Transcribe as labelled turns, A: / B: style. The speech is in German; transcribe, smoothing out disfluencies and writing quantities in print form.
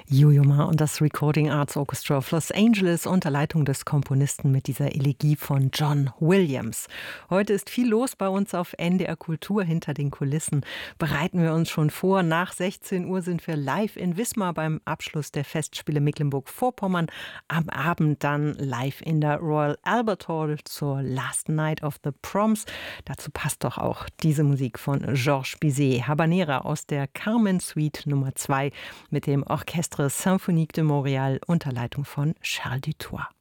A: Yo-Yo Ma und das Recording Arts Orchestra of Los Angeles unter Leitung des Komponisten mit dieser Elegie von John Williams. Heute ist viel los bei uns auf NDR Kultur hinter den Kulissen. Bereiten wir uns schon vor. Nach 16 Uhr sind wir live in Wismar beim Abschluss der Festspiele Mecklenburg-Vorpommern. Am Abend dann live in der Royal Albert Hall zur Last Night of the Proms. Dazu passt doch auch diese Musik von Georges Bizet, Habanera aus der Carmen Suite Nummer 2 mit dem Orchestre Symphonique de Montréal unter Leitung von Charles Dutoit.